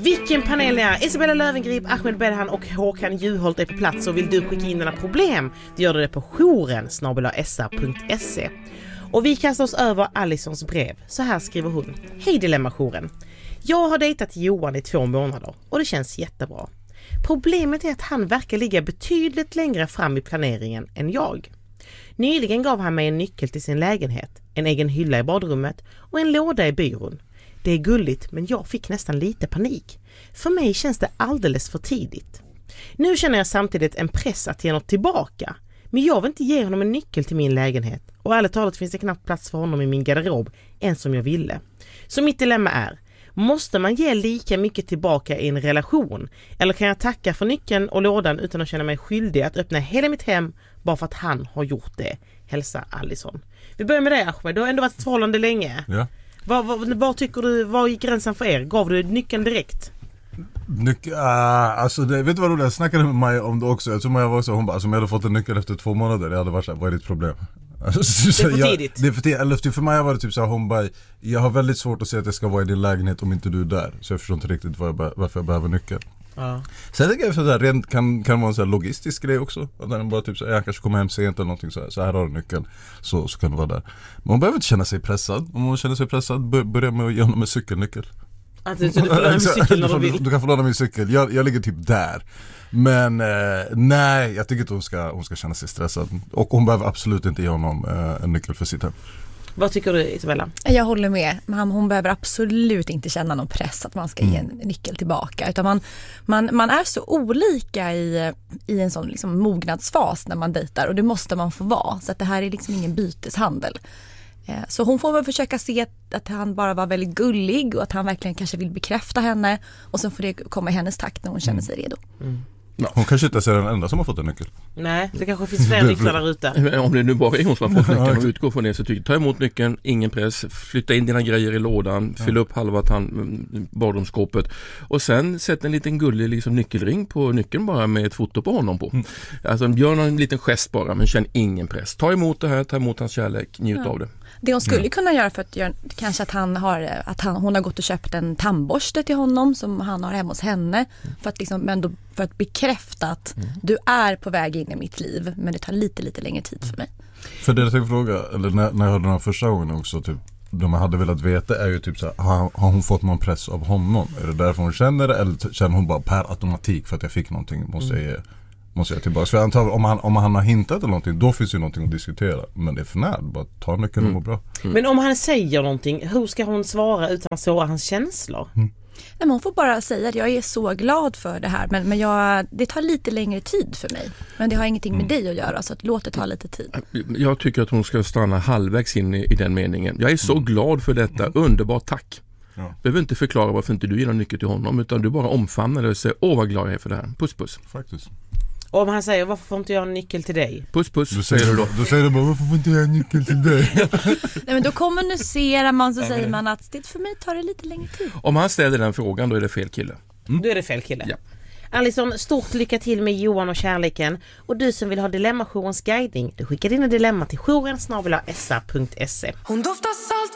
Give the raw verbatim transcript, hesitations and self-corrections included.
Vilken panel ni är? Isabella Löwengrip, Ahmed Bedahan och Håkan Juholt är på plats, och vill du skicka in dina problem, då gör du det på jouren snabel-a s r punkt se. Och vi kastar oss över Alisons brev. Så här skriver hon. Hej Dilemma-jouren. Jag har dejtat Johan i två månader och det känns jättebra. Problemet är att han verkar ligga betydligt längre fram i planeringen än jag. Nyligen gav han mig en nyckel till sin lägenhet, en egen hylla i badrummet och en låda i byrån. Det är gulligt, men jag fick nästan lite panik. För mig känns det alldeles för tidigt. Nu känner jag samtidigt en press att ge något tillbaka. Men jag vill inte ge honom en nyckel till min lägenhet. Och ärligt talat finns det knappt plats för honom i min garderob än som jag ville. Så mitt dilemma är, måste man ge lika mycket tillbaka i en relation? Eller kan jag tacka för nyckeln och lådan utan att känna mig skyldig att öppna hela mitt hem bara för att han har gjort det? Hälsa Alison. Vi börjar med dig, Ahmed. Du har ändå varit ett förhållande länge. Ja. Vad, vad, vad tycker du, vad gick gränsen för er? Gav du nyckeln direkt? Nyc- uh, alltså det, vet du vad roligt? Jag snackade med Maja om det också. Jag tror Maja var så, hon bara, alltså, om jag hade fått en nyckel efter två månader, jag hade varit såhär, vad är ditt problem? Alltså, det är för jag, tidigt. Det är för tidigt. Eller för Maja var det typ så här, hon bara, jag har väldigt svårt att säga att jag ska vara i din lägenhet om inte du är där. Så jag förstår inte riktigt var jag be- varför jag behöver nyckel. Ja. Sen tänker jag att det kan, kan vara en sån här logistisk grej också. Att den bara typ så här, jag kanske kommer hem sent eller någonting så här, så här har du nyckeln. Så, så kan det vara där. Men man behöver inte känna sig pressad. Om man känner sig pressad, bör, börja med att ge honom en cykelnyckel. Att du, så du får låna min cykel när du vill. Du, du kan få låna min cykel. Jag, jag ligger typ där. Men eh, nej, jag tycker att hon ska, hon ska känna sig stressad. Och hon behöver absolut inte ge honom eh, en nyckel för sitt hem. Vad tycker du, Isabella? Jag håller med. Hon behöver absolut inte känna någon press att man ska ge en nyckel tillbaka. Utan man, man, man är så olika i, i en sån liksom mognadsfas när man dejtar. Och det måste man få vara. Så att det här är liksom ingen byteshandel. Så hon får väl försöka se att, att han bara var väldigt gullig och att han verkligen kanske vill bekräfta henne. Och sen får det komma i hennes takt när hon känner sig redo. Mm. Ja, hon kanske inte är den enda som har fått en nyckel. Nej, det kanske finns fler nycklar där ute. Om det nu bara är hon som har fått nyckeln och utgår från det, så tycker ta emot nyckeln, ingen press, flytta in dina grejer i lådan, fyll upp halva tan- badrumsskåpet och sen sätt en liten gullig liksom, nyckelring på nyckeln bara med ett foto på honom på. Mm. Alltså gör någon liten gest bara, men känn ingen press. Ta emot det här, ta emot hans kärlek, njut ja. av det. Det hon skulle mm. kunna göra för att göra, kanske att han har att han, hon har gått och köpt en tandborste till honom som han har hemma hos henne mm. för att liksom, men då, för att bekräfta att mm. du är på väg in i mitt liv, men det tar lite lite längre tid för mig. För det jag tänkte fråga, eller när, när jag hörde den här första gången också, typ, de man hade velat veta är ju typ så här, har, har hon fått någon press av honom? Är det därför hon känner det, eller känner hon bara per automatik för att jag fick någonting, måste mm. jag ge måste jag tillbaka. För jag antar, om han, om han har hintat eller någonting, då finns ju någonting att diskutera. Men det är för när, bara ta nyckeln och må bra. Mm. Men om han säger någonting, hur ska hon svara utan att såra hans känslor? Mm. Nej, men hon får bara säga att jag är så glad för det här, men, men jag, det tar lite längre tid för mig. Men det har ingenting med mm. dig att göra, så att låt det ta lite tid. Jag tycker att hon ska stanna halvvägs in i, i den meningen. Jag är så mm. glad för detta, mm. underbart, tack. Ja. Du behöver inte förklara varför inte du ger någon nyckel till honom, utan du bara omfamnar det och säger, åh vad glad jag är för det här. Puss puss. Faktiskt. Och om han säger, varför får inte jag en nyckel till dig? Puss puss, då säger du då. Då säger du bara, varför får inte jag en nyckel till dig? Nej, men då kommunicerar man, så säger man att det för mig tar det lite längre tid. Om han ställer den frågan, då är det fel kille. Mm. Då är det fel kille. Ja. Alison, stort lycka till med Johan och kärleken. Och du som vill ha Dilemma-jourens guidning, du skickar dina dilemma till jouren snabel-a s r punkt se. Hon doftar salt.